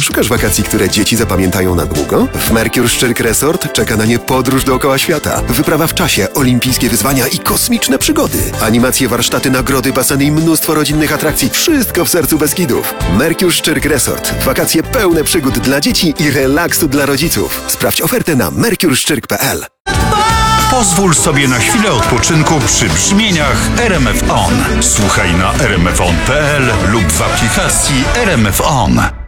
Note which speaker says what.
Speaker 1: Szukasz wakacji, które dzieci zapamiętają na długo? W Mercure Szczyrk Resort czeka na nie podróż dookoła świata, wyprawa w czasie, olimpijskie wyzwania i kosmiczne przygody. Animacje, warsztaty, nagrody, baseny i mnóstwo rodzinnych atrakcji. Wszystko w sercu Beskidów. Mercure Szczyrk Resort. Wakacje pełne przygód dla dzieci i relaksu dla rodziców. Sprawdź ofertę na mercureszczyrk.pl.
Speaker 2: Pozwól sobie na chwilę odpoczynku przy brzmieniach RMF On. Słuchaj na rmfon.pl lub w aplikacji RMF On.